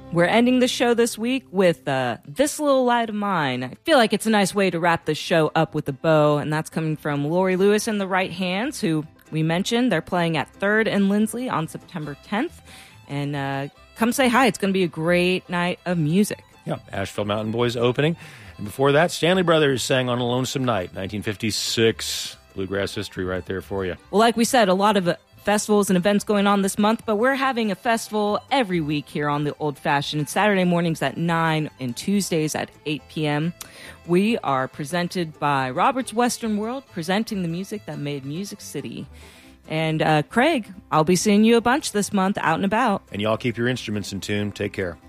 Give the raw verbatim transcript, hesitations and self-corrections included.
We're ending the show this week with uh, This Little Light of Mine. I feel like it's a nice way to wrap the show up with a bow, and that's coming from Lori Lewis and the Right Hands, who we mentioned. They're playing at third and Lindsley on September tenth. And uh, come say hi. It's going to be a great night of music. Yeah, Asheville Mountain Boys opening. And before that, Stanley Brothers sang On a Lonesome Night, nineteen fifty-six. Bluegrass history right there for you. Well, like we said, a lot of uh, festivals and events going on this month, but we're having a festival every week here on the Old Fashioned. Saturday mornings at nine and Tuesdays at eight p.m. We are presented by Robert's Western World, presenting the music that made Music City. And uh, Craig, I'll be seeing you a bunch this month out and about. And y'all keep your instruments in tune. Take care.